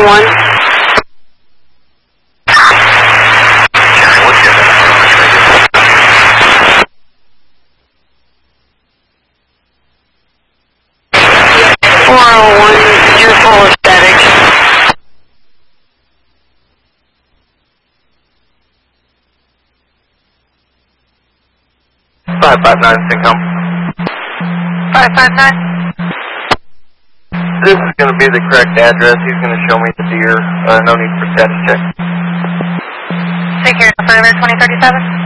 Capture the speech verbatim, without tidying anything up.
oh one. four oh one, you're full of static. five five nine, Syncom. five five nine. This is going to be the correct address. He's going to show me the deer. Uh, no need for status check. Take care, November twenty thirty-seven.